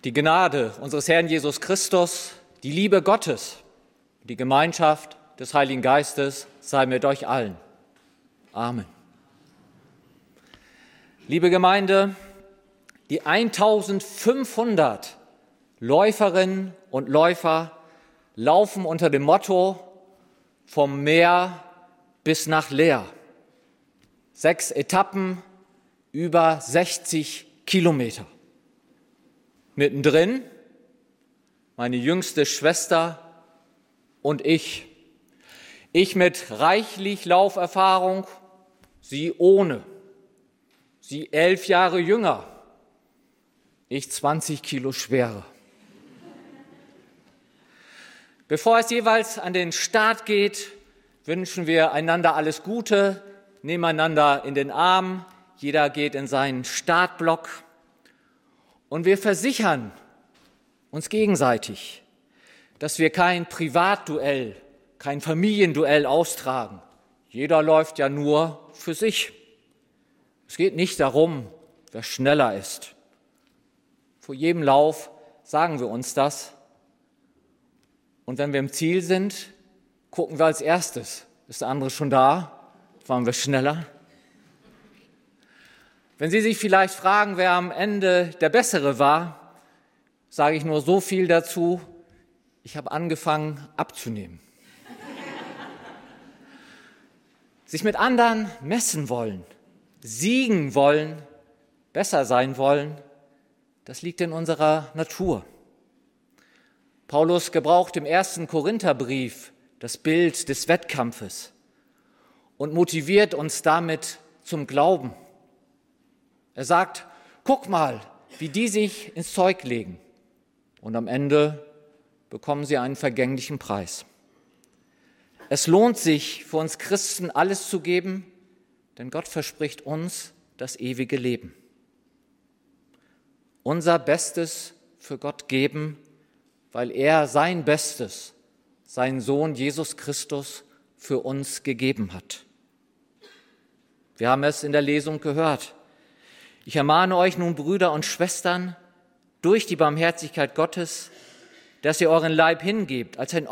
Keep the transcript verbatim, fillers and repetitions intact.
Die Gnade unseres Herrn Jesus Christus, die Liebe Gottes, die Gemeinschaft des Heiligen Geistes sei mit euch allen. Amen. Liebe Gemeinde, die eintausendfünfhundert Läuferinnen und Läufer laufen unter dem Motto vom Meer bis nach Leer. Sechs Etappen, über sechzig Kilometer. Mittendrin meine jüngste Schwester und ich. Ich mit reichlich Lauferfahrung, sie ohne. Sie elf Jahre jünger, ich zwanzig Kilo schwerer. Bevor es jeweils an den Start geht, wünschen wir einander alles Gute, nehmen einander in den Arm, jeder geht in seinen Startblock. Und wir versichern uns gegenseitig, dass wir kein Privatduell, kein Familienduell austragen. Jeder läuft ja nur für sich. Es geht nicht darum, wer schneller ist. Vor jedem Lauf sagen wir uns das. Und wenn wir im Ziel sind, gucken wir als erstes. Ist der andere schon da? Waren wir schneller? Wenn Sie sich vielleicht fragen, wer am Ende der Bessere war, sage ich nur so viel dazu: Ich habe angefangen abzunehmen. Sich mit anderen messen wollen, siegen wollen, besser sein wollen, das liegt in unserer Natur. Paulus gebraucht im ersten Korintherbrief das Bild des Wettkampfes und motiviert uns damit zum Glauben. Er sagt, guck mal, wie die sich ins Zeug legen. Und am Ende bekommen sie einen vergänglichen Preis. Es lohnt sich für uns Christen alles zu geben, denn Gott verspricht uns das ewige Leben. Unser Bestes für Gott geben, weil er sein Bestes, seinen Sohn Jesus Christus, für uns gegeben hat. Wir haben es in der Lesung gehört. Ich ermahne euch nun, Brüder und Schwestern, durch die Barmherzigkeit Gottes, dass ihr euren Leib hingebt als ein